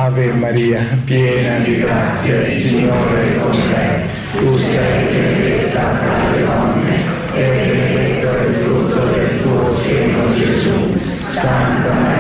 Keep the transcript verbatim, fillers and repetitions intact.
Ave Maria, piena di grazia, il Signore è con te. Tu sei benedetta fra le donne e benedetto è il frutto del tuo seno, Gesù. Santa Maria,